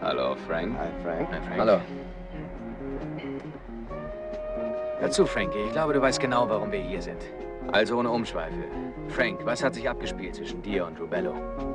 Hallo, Frank. Hi, Frank. Hi, Frank. Hallo. Hör zu, Frankie. Ich glaube, du weißt genau, warum wir hier sind. Also ohne Umschweife. Frank, was hat sich abgespielt zwischen dir und Rubello?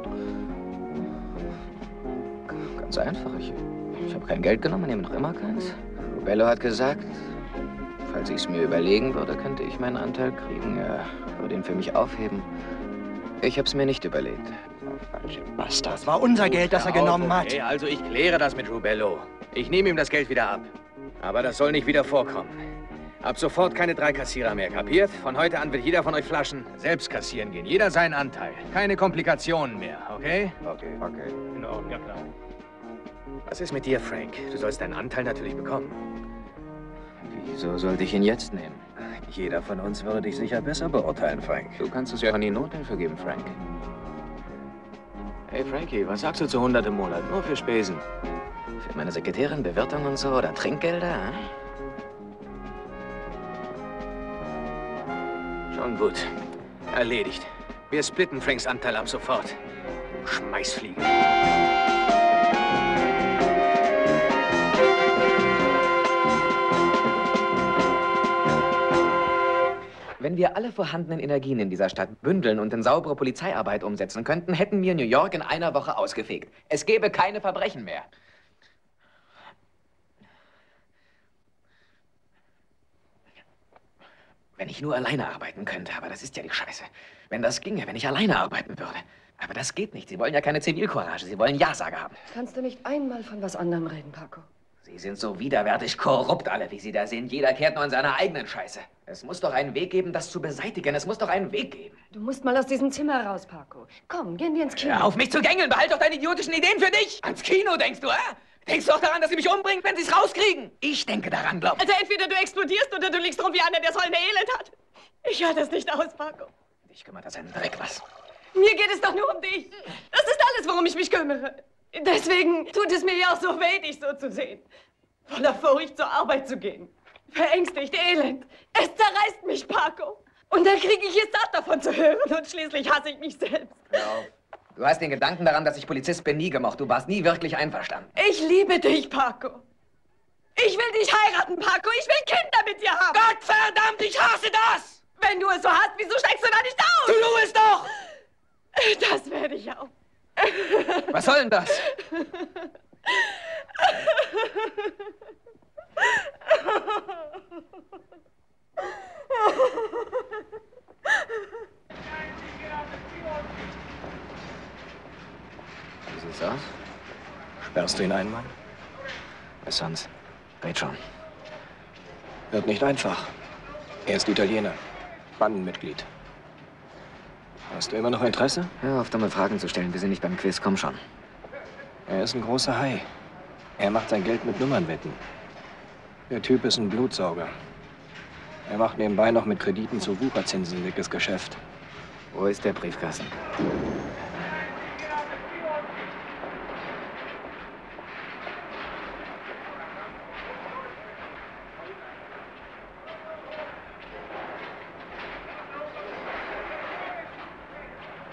Ganz einfach. Ich habe kein Geld genommen, nehme noch immer keins. Rubello hat gesagt, falls ich es mir überlegen würde, könnte ich meinen Anteil kriegen. Er würde ihn für mich aufheben. Ich habe es mir nicht überlegt. Bastard. Das war unser Geld, das er genommen hat. Okay, also ich kläre das mit Rubello. Ich nehme ihm das Geld wieder ab. Aber das soll nicht wieder vorkommen. Ab sofort keine 3 Kassierer mehr, kapiert? Von heute an wird jeder von euch Flaschen selbst kassieren gehen. Jeder seinen Anteil. Keine Komplikationen mehr, okay? Okay. In Ordnung, ja klar. Was ist mit dir, Frank? Du sollst deinen Anteil natürlich bekommen. Wieso sollte ich ihn jetzt nehmen? Jeder von uns würde dich sicher besser beurteilen, Frank. Du kannst es ja an die Nothilfe geben, Frank. Hey, Frankie, was sagst du zu 100 im Monat? Nur für Spesen. Für meine Sekretärin, Bewirtung und so oder Trinkgelder? Hm? Schon gut. Erledigt. Wir splitten Franks Anteil ab sofort. Schmeißfliegen. Wenn wir alle vorhandenen Energien in dieser Stadt bündeln und in saubere Polizeiarbeit umsetzen könnten, hätten wir New York in einer Woche ausgefegt. Es gäbe keine Verbrechen mehr. Wenn ich nur alleine arbeiten könnte, aber das ist ja die Scheiße. Wenn das ginge, wenn ich alleine arbeiten würde. Aber das geht nicht. Sie wollen ja keine Zivilcourage. Sie wollen Ja-Sager haben. Kannst du nicht einmal von was anderem reden, Paco? Sie sind so widerwärtig korrupt alle, wie Sie da sind. Jeder kehrt nur an seiner eigenen Scheiße. Es muss doch einen Weg geben, das zu beseitigen. Es muss doch einen Weg geben. Du musst mal aus diesem Zimmer raus, Paco. Komm, gehen wir ins Kino. Hör auf, mich zu gängeln. Behalt doch deine idiotischen Ideen für dich. Ans Kino denkst du, Denkst du auch daran, dass sie mich umbringen, wenn sie es rauskriegen? Ich denke daran, glaub. Also entweder du explodierst oder du liegst rum wie einer, der das heulende Elend hat. Ich halte das nicht aus, Paco. Dich kümmert das einen Dreck was. Mir geht es doch nur um dich. Das ist alles, worum ich mich kümmere. Deswegen tut es mir ja auch so weh, dich so zu sehen. Voller Furcht zur Arbeit zu gehen. Verängstigt, elend. Es zerreißt mich, Paco. Und dann kriege ich es satt, davon zu hören. Und schließlich hasse ich mich selbst. Hör auf. Du hast den Gedanken daran, dass ich Polizist bin, nie gemocht. Du warst nie wirklich einverstanden. Ich liebe dich, Paco. Ich will dich heiraten, Paco. Ich will Kinder mit dir haben. Gottverdammt, ich hasse das! Wenn du es so hast, wieso steigst du da nicht aus? Tu es doch! Das werde ich auch. Was soll denn das? Wie sieht's aus? Sperrst du ihn einmal? Was sonst? Red schon. Wird nicht einfach. Er ist Italiener. Bandenmitglied. Hast du immer noch Interesse? Hör auf, dumme Fragen zu stellen. Wir sind nicht beim Quiz. Komm schon. Er ist ein großer Hai. Er macht sein Geld mit Nummernwetten. Der Typ ist ein Blutsauger. Er macht nebenbei noch mit Krediten zu Wucherzinsen dickes Geschäft. Wo ist der Briefkasten?